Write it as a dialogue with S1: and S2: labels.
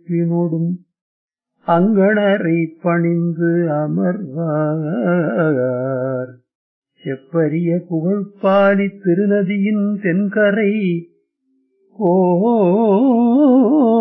S1: சிரிப்பினோடும் அங்கணரை பணிந்து அமர்வார். செப்பரிய புகழ்பாலி திருநதியின் தென்கரை கோல